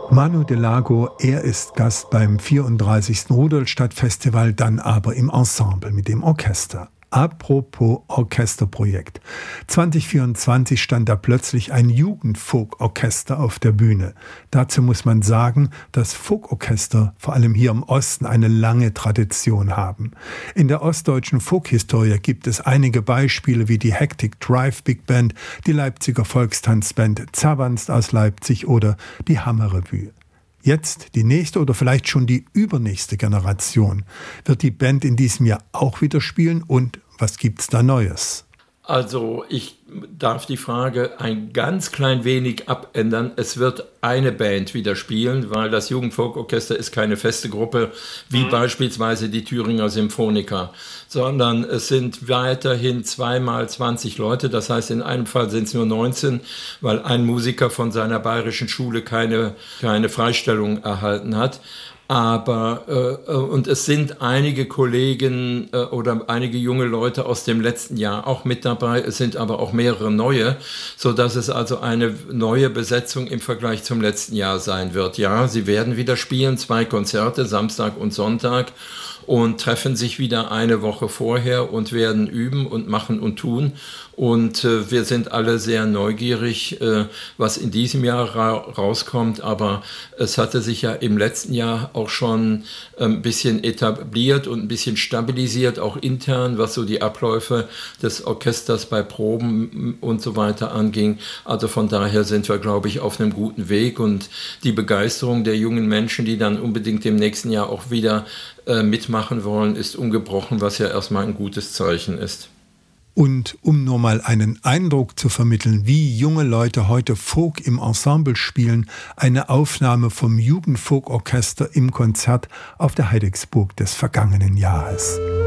Manu Delago, er ist Gast beim 34. Rudolstadt-Festival, dann aber im Ensemble mit dem Orchester. Apropos Orchesterprojekt. 2024 stand da plötzlich ein Jugendfolkorchester auf der Bühne. Dazu muss man sagen, dass Folkorchester vor allem hier im Osten eine lange Tradition haben. In der ostdeutschen Folkhistorie gibt es einige Beispiele wie die Hectic Drive Big Band, die Leipziger Volkstanzband Zavanst aus Leipzig oder die Hammerrevue. Jetzt die nächste oder vielleicht schon die übernächste Generation. Wird die Band in diesem Jahr auch wieder spielen und was gibt's da Neues? Also ich darf die Frage ein ganz klein wenig abändern. Es wird eine Band wieder spielen, weil das Jugendfolkorchester ist keine feste Gruppe, wie beispielsweise die Thüringer Symphoniker, sondern es sind weiterhin 2x20 Leute. Das heißt, in einem Fall sind es nur 19, weil ein Musiker von seiner bayerischen Schule keine Freistellung erhalten hat. Aber und es sind einige Kollegen oder einige junge Leute aus dem letzten Jahr auch mit dabei. Es sind aber auch mehrere neue, so dass es also eine neue Besetzung im Vergleich zum letzten Jahr sein wird. Ja, sie werden wieder spielen, 2 Konzerte, Samstag und Sonntag, und treffen sich wieder eine Woche vorher und werden üben und machen und tun. Und wir sind alle sehr neugierig, was in diesem Jahr rauskommt. Aber es hatte sich ja im letzten Jahr auch schon ein bisschen etabliert und ein bisschen stabilisiert, auch intern, was so die Abläufe des Orchesters bei Proben und so weiter anging. Also von daher sind wir, glaube ich, auf einem guten Weg. Und die Begeisterung der jungen Menschen, die dann unbedingt im nächsten Jahr auch wieder mitmachen wollen, ist ungebrochen, was ja erstmal ein gutes Zeichen ist. Und um nur mal einen Eindruck zu vermitteln, wie junge Leute heute Folk im Ensemble spielen, eine Aufnahme vom Jugendfolkorchester im Konzert auf der Heidecksburg des vergangenen Jahres.